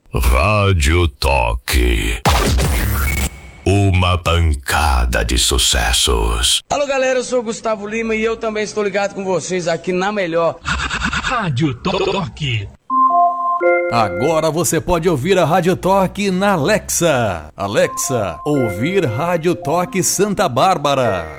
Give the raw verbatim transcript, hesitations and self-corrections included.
Rádio Toque. Uma pancada de sucessos. Alô galera, eu sou o Gustavo Lima e eu também estou ligado com vocês aqui na melhor Rádio Toque. Agora você pode ouvir a Rádio Toque na Alexa. Alexa, ouvir Rádio Toque Santa Bárbara.